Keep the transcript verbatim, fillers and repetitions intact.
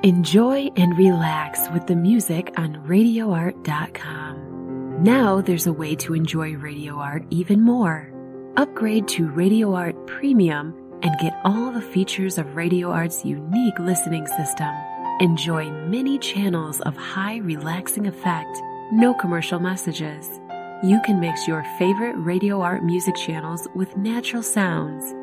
Enjoy and relax with the music on radio art dot com. Now there's a way to enjoy Radio Art even more. Upgrade to Radio Art Premium and get all the features of Radio Art's unique listening system. Enjoy many channels of high relaxing effect, no commercial messages. You can mix your favorite Radio Art music channels with natural sounds,